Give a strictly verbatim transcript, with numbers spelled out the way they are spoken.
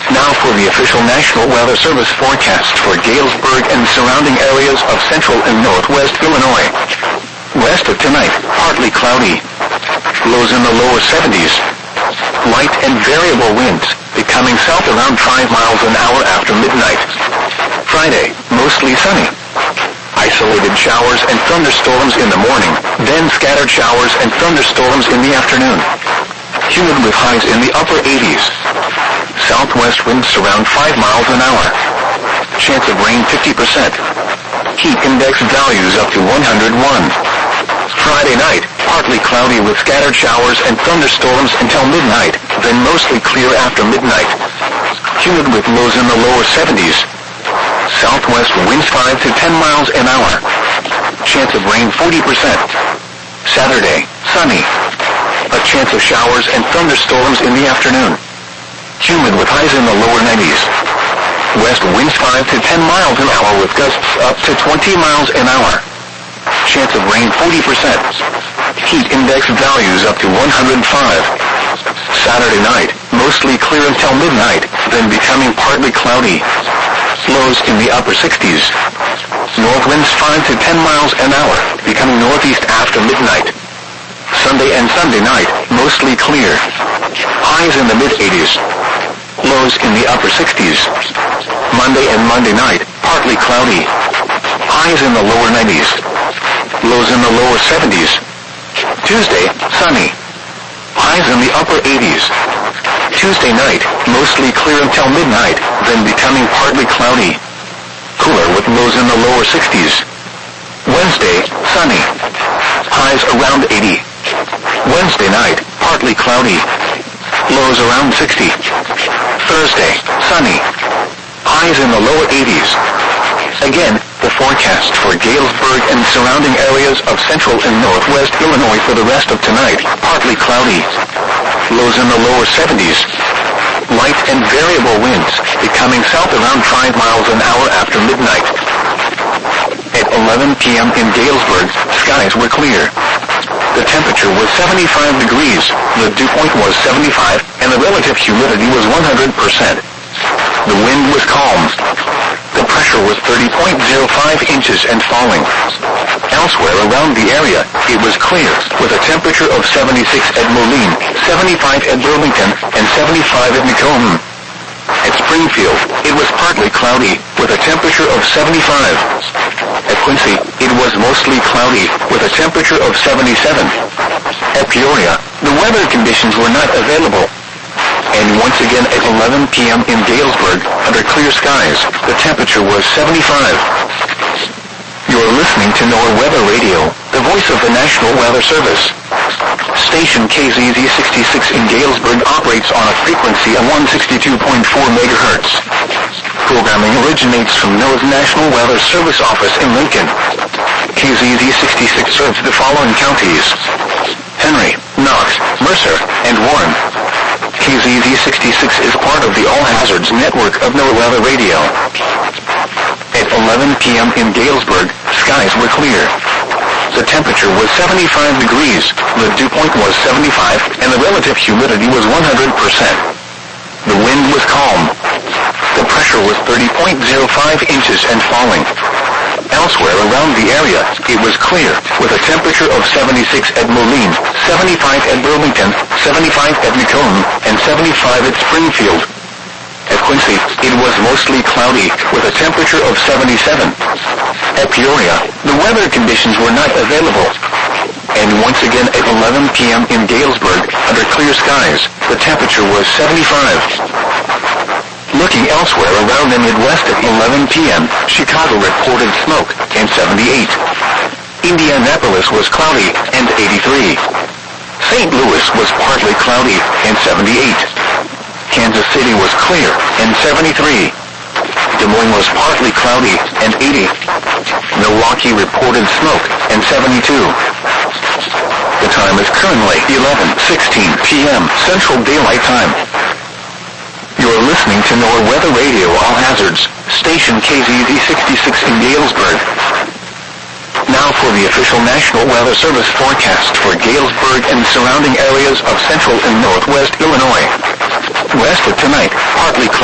Now for the official National Weather Service forecast for Galesburg and surrounding areas of central and northwest Illinois. West of tonight, partly cloudy. Lows in the lower seventies. Light and variable winds, becoming south around five miles an hour after midnight. Friday, mostly sunny. Isolated showers and thunderstorms in the morning, then scattered showers and thunderstorms in the afternoon. Humid with highs in the upper eighties. Southwest winds around five miles an hour. Chance of rain fifty percent. Heat index values up to one hundred one. Friday night, partly cloudy with scattered showers and thunderstorms until midnight, then mostly clear after midnight. Humid with lows in the lower seventies. Southwest winds five to ten miles an hour. Chance of rain forty percent. Saturday, sunny. A chance of showers and thunderstorms in the afternoon. Humid with highs in the lower nineties. West winds five to ten miles an hour with gusts up to twenty miles an hour. Chance of rain forty percent. Heat index values up to one hundred five. Saturday night, mostly clear until midnight, then becoming partly cloudy. Lows in the upper sixties. North winds five to ten miles an hour, becoming northeast after midnight. Sunday and Sunday night, mostly clear. Highs in the mid-eighties. Lows in the upper sixties. Monday and Monday night, partly cloudy. Highs in the lower nineties. Lows in the lower seventies. Tuesday, sunny. Highs in the upper eighties. Tuesday night, mostly clear until midnight, then becoming partly cloudy. Cooler with lows in the lower sixties. Wednesday, sunny. Highs around eighty. Wednesday night, partly cloudy. Lows around sixty. Thursday, sunny. Highs in the lower eighties. Again, the forecast for Galesburg and surrounding areas of central and northwest Illinois for the rest of tonight, partly cloudy. Lows in the lower seventies. Light and variable winds, becoming south around five miles an hour after midnight. At eleven p.m. in Galesburg, skies were clear. The temperature was seventy-five degrees, the dew point was seventy-five, and the relative humidity was one hundred percent. The wind was calm. The pressure was thirty point zero five inches and falling. Elsewhere around the area, it was clear, with a temperature of seventy-six at Moline, seventy-five at Burlington, and seventy-five at Macomb. At Springfield, it was partly cloudy, with a temperature of seventy-five. At Quincy, it was mostly cloudy, with a temperature of seventy-seven. At Peoria, the weather conditions were not available. And once again at eleven p.m. in Galesburg, under clear skies, the temperature was seventy-five. You're listening to NOAA Weather Radio, the voice of the National Weather Service. Station K Z Z sixty-six in Galesburg operates on a frequency of one sixty-two point four megahertz. Programming originates from NOAA's National Weather Service office in Lincoln. K Z Z sixty-six serves the following counties: Henry, Knox, Mercer, and Warren. K Z Z sixty-six is part of the All Hazards network of NOAA Weather Radio. At eleven p.m. in Galesburg, skies were clear. The temperature was seventy-five degrees, the dew point was seventy-five, and the relative humidity was one hundred percent. The wind was calm. The pressure was thirty point zero five inches and falling. Elsewhere around the area, it was clear, with a temperature of seventy-six at Moline, seventy-five at Burlington, seventy-five at Macomb, and seventy-five at Springfield. At Quincy, it was mostly cloudy, with a temperature of seventy-seven. At Peoria, the weather conditions were not available. And once again at eleven p.m. in Galesburg, under clear skies, the temperature was seventy-five. Looking elsewhere around the Midwest at eleven p.m., Chicago reported smoke, and seventy-eight. Indianapolis was cloudy, and eighty-three. Saint Louis was partly cloudy, and seventy-eight. Kansas City was clear, and seventy-three. Des Moines was partly cloudy, and eighty. Milwaukee reported smoke, and seventy-two. The time is currently eleven sixteen p.m. Central Daylight Time. You're listening to NOAA Weather Radio All Hazards, station K Z Z sixty-six in Galesburg. Now for the official National Weather Service forecast for Galesburg and surrounding areas of central and northwest Illinois. West of tonight, partly cloudy.